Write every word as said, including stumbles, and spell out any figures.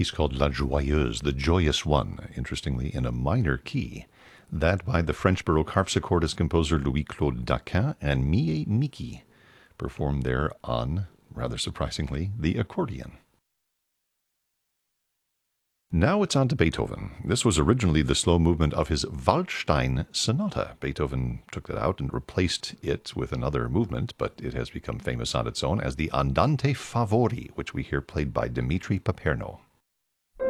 piece called La Joyeuse, the Joyous One, interestingly in a minor key. That by the French Baroque harpsichordist composer Louis-Claude Daquin and Mie Miki, performed there on, rather surprisingly, the accordion. Now it's on to Beethoven. This was originally the slow movement of his Waldstein Sonata. Beethoven took that out and replaced it with another movement, but it has become famous on its own as the Andante Favori, which we hear played by Dimitri Paperno.